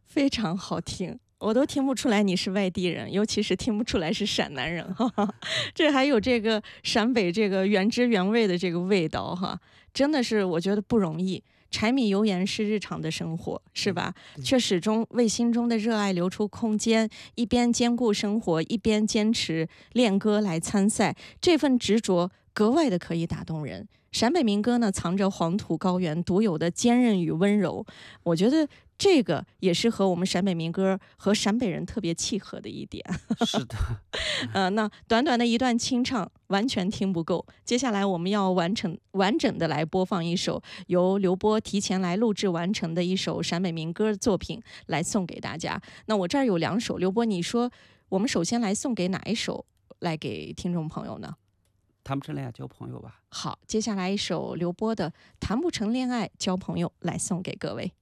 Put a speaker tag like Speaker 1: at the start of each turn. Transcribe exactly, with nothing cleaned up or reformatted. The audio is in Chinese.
Speaker 1: 非常好听。我都听不出来你是外地人，尤其是听不出来是陕南人哈哈，这还有这个陕北这个原汁原味的这个味道哈，真的是我觉得不容易。柴米油盐是日常的生活，是吧？却始终为心中的热爱留出空间，一边兼顾生活，一边坚持练歌来参赛，这份执着格外的可以打动人。陕北民歌呢，藏着黄土高原独有的坚韧与温柔，我觉得这个也是和我们陕北民歌和陕北人特别契合的一点。
Speaker 2: 是的，
Speaker 1: 呃，那短短的一段清唱完全听不够，接下来我们要完成完整的来播放一首由刘波提前来录制完成的一首陕北民歌作品，来送给大家。那我这儿有两首，刘波，你说我们首先来送给哪一首来给听众朋友呢？
Speaker 2: 谈不成恋爱交朋友吧。
Speaker 1: 好，接下来一首刘波的《谈不成恋爱交朋友》来送给各位。